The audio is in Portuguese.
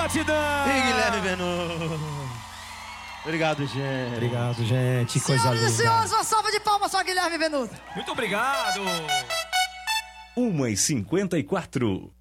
Gratidão! E Guilherme Venuto. Obrigado, gente. Obrigado, gente. Coisa Senhoras e linda. senhores, uma salva de palmas para Guilherme Venuto. Muito obrigado! 1h54.